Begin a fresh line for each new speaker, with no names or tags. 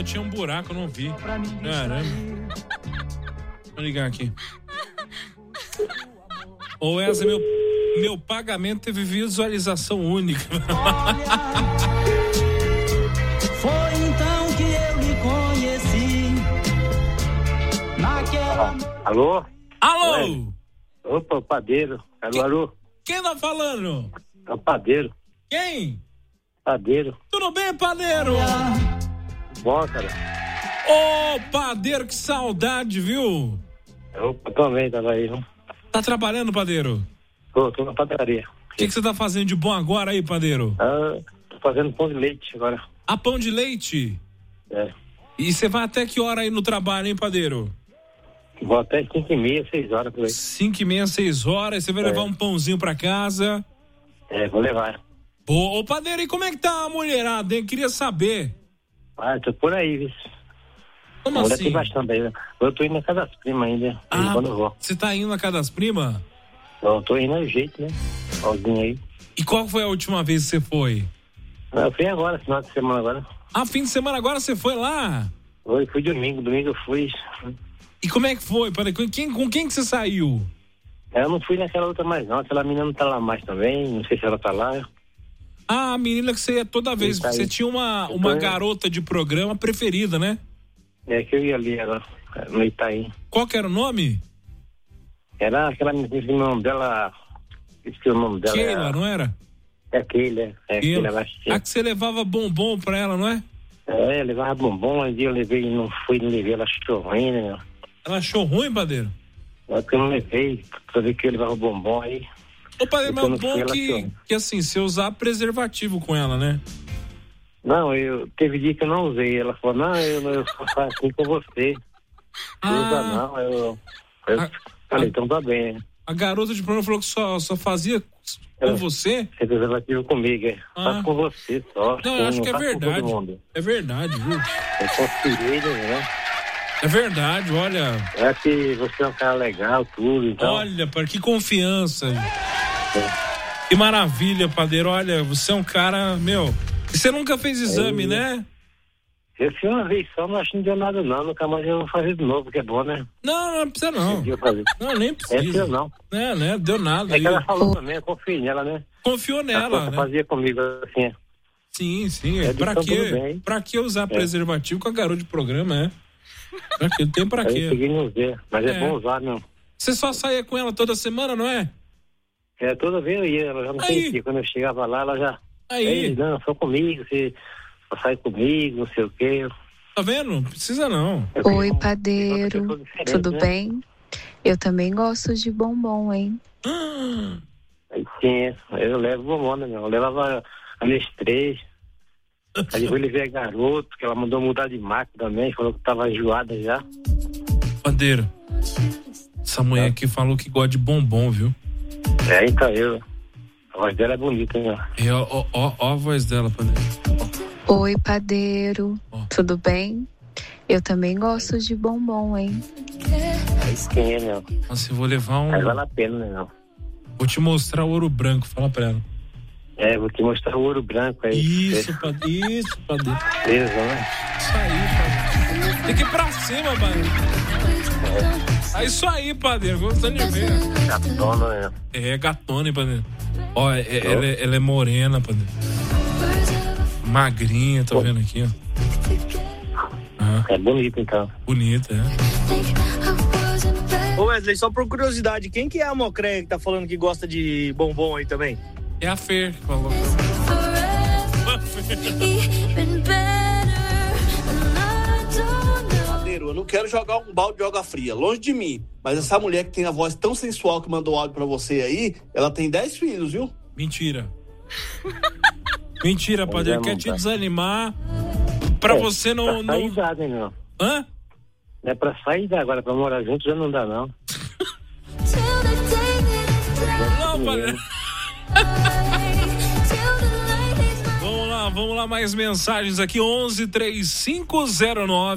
tinha um buraco, eu não vi. Caramba. Vou ligar aqui. Ô Wesley, meu pagamento teve visualização única.
Foi então que eu lhe conheci. Naquela...
Alô?
Alô?
Opa, o padeiro. Alô?
Quem tá falando?
É o padeiro.
Quem?
Padeiro.
Tudo bem, padeiro?
Bom, cara.
Ô, padeiro, que saudade, viu?
Opa, também tava aí, viu?
Tá trabalhando, padeiro?
Tô na padaria.
O que você tá fazendo de bom agora aí, padeiro?
Tô fazendo pão de leite agora.
Ah, pão de leite?
É.
E você vai até que hora aí no trabalho, hein, padeiro?
Vou até 5h30, 6 horas por aí.
5h30, 6 horas. Você vai levar um pãozinho pra casa?
Vou levar.
Ô, padeiro, e como é que tá a mulherada, hein? Queria saber.
Tô por aí, viu?
Como assim?
Tem bastante aí. Eu tô indo na casa das primas ainda. Quando eu vou.
Você tá indo na casa das primas?
Eu tô indo ao jeito, né? Sozinho aí.
E qual foi a última vez que você foi?
Eu fui agora, final de semana agora.
Ah, fim de semana agora você foi lá?
Fui domingo eu fui.
E como é que foi, padeiro? Com quem que você saiu?
Eu não fui naquela outra mais não. Aquela menina não tá lá mais também. Não sei se ela tá lá.
Ah, a menina que você ia toda vez.
Tá,
você tinha uma garota de programa preferida, né?
Que eu ia ali agora, no Itaim.
Qual que era o nome?
Era aquela menina, o nome dela... Esqueci o nome dela.
Keila, não era?
Keila.
Keila. A que você levava bombom pra ela, não é?
Levava bombom. Um dia eu levei e não levei, ela achou ruim, né, meu?
Ela achou ruim, padeiro?
Porque eu não levei, pra ver que eu levava bombom aí.
Ô, padeiro, mas o bom que assim, você usar preservativo com ela, né?
Não, teve dia que eu não usei. Ela falou, não, eu faço assim com você. Não usa não, eu falei, então tá bem.
A garota de programa falou que só fazia com você?
Você preservativo comigo, Faço com você só.
Não, eu acho que é verdade. É verdade, viu?
Eu confiei, né?
É verdade, olha.
É que você é um cara legal, tudo, então.
Olha, para que confiança. Que maravilha, padeiro. Olha, você é um cara, meu. E você nunca fez exame, né?
Eu fiz uma vez só, mas acho que não deu nada não. Nunca mais eu vou fazer de novo, que é bom, né?
Não precisa não. Não, nem precisa.
Não.
Né? Deu nada.
Que ela falou também, eu confiei nela, né?
Confiou nela, né?
Fazia comigo assim.
Sim. Pra que usar preservativo com a garota de programa, Pra quê? Tem pra quê?
Eu peguei no ver, mas é bom usar, não.
Você só saía com ela toda semana, não é?
Toda vez eu ia, ela já não conhecia. Quando eu chegava lá, ela já... não, só comigo, você sai comigo, não sei o quê.
Tá vendo? Não precisa não.
Oi, padeiro. Tudo bem? Eu também gosto de bombom, hein?
Sim, eu levo bombom, né, meu? Eu levava a Nestlé. Aí depois eu levei a garoto, que ela mandou mudar de marca também, falou que tava enjoada já.
Padeiro, essa mulher aqui falou que gosta de bombom, viu?
Então a voz dela é bonita, né?
Ó a voz dela, padeiro.
Oi, padeiro. Tudo bem? Eu também gosto de bombom, hein?
Quem é, meu?
Nossa, eu vou levar
Mas vale a pena, né, não?
Vou te mostrar o ouro branco, fala pra ela.
Vou te mostrar o ouro branco aí.
Isso, padeiro.
Isso, né?
Isso aí, padeiro. Tem que ir pra cima, padeiro. É isso aí, padeiro. Gostando de ver.
Gatona, né?
Gatona, hein, padeiro. Ó, ela é morena, padeiro. Magrinha, tô vendo aqui, ó.
É bonita, então.
Bonita,
Ô Wesley, só por curiosidade, quem que é a Mocreia que tá falando que gosta de bombom aí também?
É a Fer que falou.
Padeiro, eu não quero jogar um balde de água fria, longe de mim. Mas essa mulher que tem a voz tão sensual que mandou áudio pra você aí, ela tem 10 filhos, viu?
Mentira. Mentira, padeiro. Quer te desanimar pra você não...
Pra sair dá, né, não?
Hã?
Não é pra sair dá, agora pra morar junto já não dá, não.
Não, padeiro. Vamos lá, mais mensagens aqui, 11 3509